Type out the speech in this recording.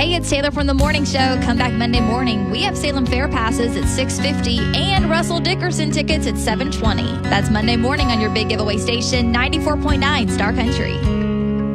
Hey, it's Taylor from The Morning Show. Come back Monday morning. We have Salem Fair passes at 6:50 and Russell Dickerson tickets at 7:20. That's Monday morning on your big giveaway station, 94.9 Star Country.